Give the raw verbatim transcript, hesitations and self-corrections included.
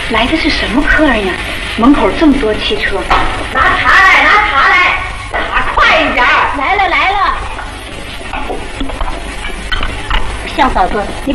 来的是什么客人呀？门口这么多汽车。 拿茶来，拿茶来，拿快一点。 来了来了。向嫂子，你